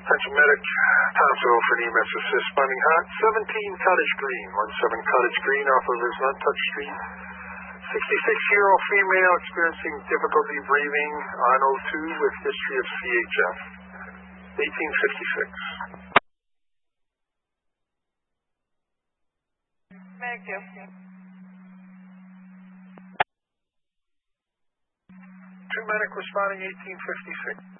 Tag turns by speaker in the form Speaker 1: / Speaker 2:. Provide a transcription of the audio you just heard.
Speaker 1: Central Medic, Thompsonville for an EMS assist. Responding hot. 17 Cottage Green. 17 Cottage Green off of Not-Touch Street. 66-year-old female experiencing difficulty breathing on O2 with history of CHF. 1856.
Speaker 2: Medic 2.
Speaker 1: 2 medic responding 1856.